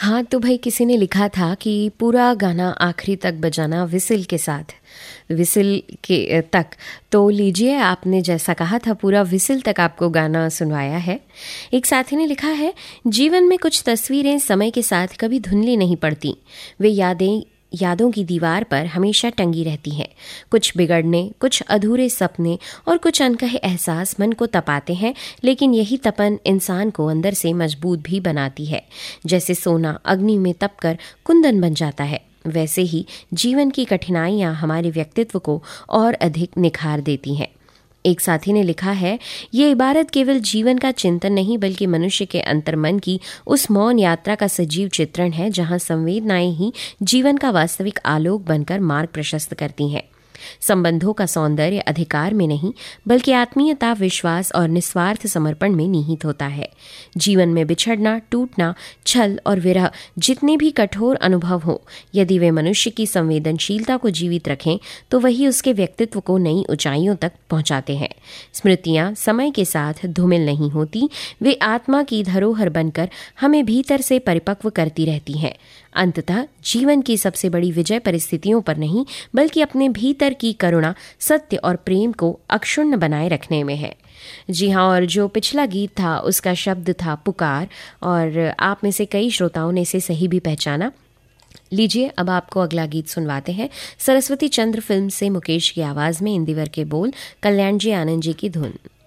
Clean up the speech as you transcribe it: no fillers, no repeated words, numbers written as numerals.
हाँ, तो भाई किसी ने लिखा था कि पूरा गाना आखिरी तक बजाना विसिल के साथ, विसिल के तक। तो लीजिए, आपने जैसा कहा था पूरा विसिल तक आपको गाना सुनवाया है। एक साथी ने लिखा है, जीवन में कुछ तस्वीरें समय के साथ कभी धुंधली नहीं पड़ती, वे यादों की दीवार पर हमेशा टंगी रहती हैं। कुछ बिगड़ने, कुछ अधूरे सपने और कुछ अनकहे एहसास मन को तपाते हैं, लेकिन यही तपन इंसान को अंदर से मजबूत भी बनाती है। जैसे सोना अग्नि में तपकर कुंदन बन जाता है, वैसे ही जीवन की कठिनाइयाँ हमारे व्यक्तित्व को और अधिक निखार देती हैं। एक साथी ने लिखा है, ये इबारत केवल जीवन का चिंतन नहीं बल्कि मनुष्य के अंतर्मन की उस मौन यात्रा का सजीव चित्रण है, जहां संवेदनाएं ही जीवन का वास्तविक आलोक बनकर मार्ग प्रशस्त करती हैं। संबंधों का सौंदर्य अधिकार में नहीं बल्कि आत्मीयता, विश्वास और निस्वार्थ समर्पण में निहित होता है। जीवन में बिछड़ना, टूटना, छल और विरह जितने भी कठोर अनुभव हों, यदि वे मनुष्य की संवेदनशीलता को जीवित रखें तो वही उसके व्यक्तित्व को नई ऊंचाइयों तक पहुंचाते हैं। स्मृतियां समय के साथ धूमिल नहीं होती, वे आत्मा की धरोहर बनकर हमें भीतर से परिपक्व करती रहती हैं। अंततः जीवन की सबसे बड़ी विजय परिस्थितियों पर नहीं बल्कि अपने भीतर की करुणा, सत्य और प्रेम को अक्षुण्ण बनाए रखने में है। जी हाँ, और जो पिछला गीत था उसका शब्द था पुकार, और आप में से कई श्रोताओं ने इसे सही भी पहचाना। लीजिए, अब आपको अगला गीत सुनवाते हैं। सरस्वती चंद्र फिल्म से मुकेश की आवाज में इंदिवर के बोल, कल्याण जी आनंद जी की धुन।